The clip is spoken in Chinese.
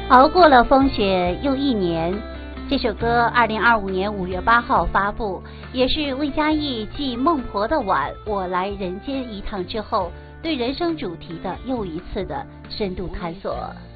熬过了风雪又一年，这首歌2025年5月8号发布，也是魏佳艺继《孟婆的碗》《我来人间一趟》之后，对人生主题的又一次的深度探索。